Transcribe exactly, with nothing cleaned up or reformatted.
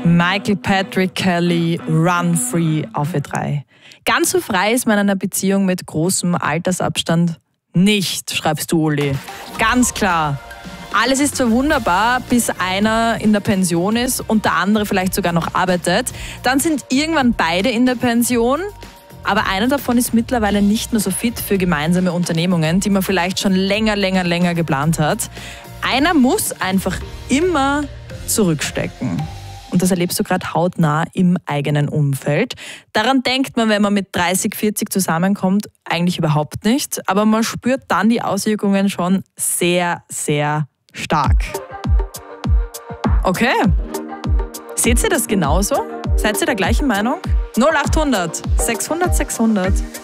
Michael Patrick Kelly, Run Free auf E drei. Ganz so frei ist man in einer Beziehung mit großem Altersabstand nicht, schreibst du, Uli. Ganz klar. Alles ist zwar wunderbar, bis einer in der Pension ist und der andere vielleicht sogar noch arbeitet. Dann sind irgendwann beide in der Pension. Aber einer davon ist mittlerweile nicht mehr so fit für gemeinsame Unternehmungen, die man vielleicht schon länger, länger, länger geplant hat. Einer muss einfach immer zurückstecken. Und das erlebst du gerade hautnah im eigenen Umfeld. Daran denkt man, wenn man mit dreißig, vierzig zusammenkommt, eigentlich überhaupt nicht. Aber man spürt dann die Auswirkungen schon sehr, sehr stark. Okay. Seht ihr das genauso? Seid ihr der gleichen Meinung? null acht hundert sechshundert sechshundert